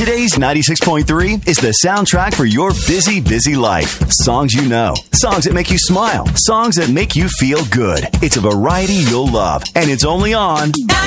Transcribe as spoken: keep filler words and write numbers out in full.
Today's ninety-six point three is the soundtrack for your busy, busy life. Songs you know. Songs that make you smile. Songs that make you feel good. It's a variety you'll love. And it's only on